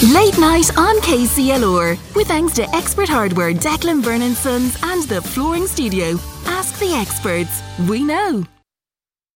Late night on KCLR. With thanks to Expert Hardware, Declan Vernon Sons and the Flooring Studio. Ask the experts. We know.